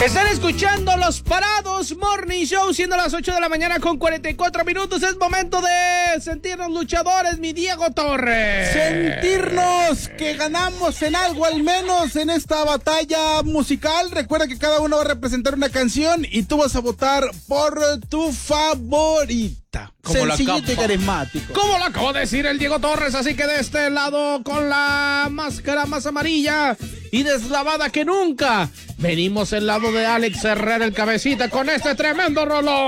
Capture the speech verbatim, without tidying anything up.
Están escuchando Los Parados Morning Show, siendo las ocho de la mañana con cuarenta y cuatro minutos. Es momento de sentirnos luchadores, mi Diego Torres. Sentirnos que ganamos en algo, al menos en esta batalla musical. Recuerda que cada uno va a representar una canción y tú vas a votar por tu favorita. Sencillito y carismático. Como lo acabo de decir el Diego Torres, así que de este lado con la máscara más amarilla y deslavada que nunca, venimos el lado de Alex Herrera, el cabecita, con este tremendo rolón.